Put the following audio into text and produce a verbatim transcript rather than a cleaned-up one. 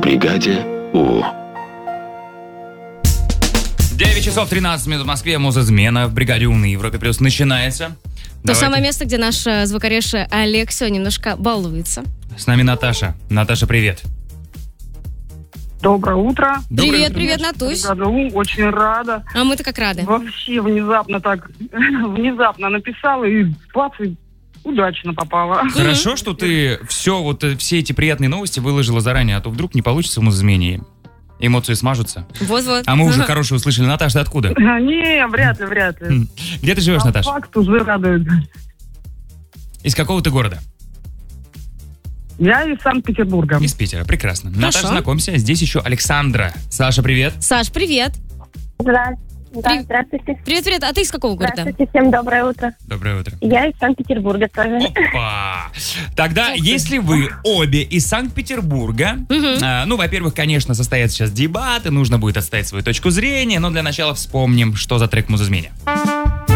бригаде У. девять часов тринадцать минут в Москве. Музызмена в бригаде У на Европе Плюс начинается. То Давайте. самое место, где наш э, звукореж Олег сегодня немножко балуется. С нами Наташа. Наташа, привет. Доброе утро. Доброе Привет, утро. привет, Натусь. Бригада У, очень рада. А мы-то как рады. Вообще внезапно так, внезапно написала и бац, и удачно попала. Хорошо, что ты все, вот э, все эти приятные новости выложила заранее, а то вдруг не получится в музызмене. Эмоции смажутся. Вот-вот. А мы уже хорошее услышали. Наташа, ты откуда? Не, вряд ли, вряд ли. Где ты живешь, А Наташа? факт уже радует. Из какого ты города? Я из Санкт-Петербурга. Из Питера. Прекрасно. Хорошо. Наташа, знакомься. Здесь еще Александра. Саша, привет. Саш, привет. Да, да, При- здравствуйте. Привет, привет. А ты из какого города? Здравствуйте, всем доброе утро. Доброе утро. Я из Санкт-Петербурга тоже. Опа! Тогда, если вы обе из Санкт-Петербурга, а, ну, во-первых, конечно, состоятся сейчас дебаты, нужно будет отстоять свою точку зрения, но для начала вспомним, что за трек в музызмене.